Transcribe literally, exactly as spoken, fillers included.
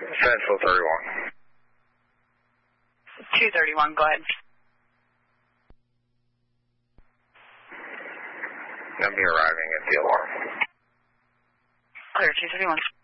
Central thirty-one. two thirty-one, go ahead. I'll be arriving at the alarm. Clear, two thirty-one.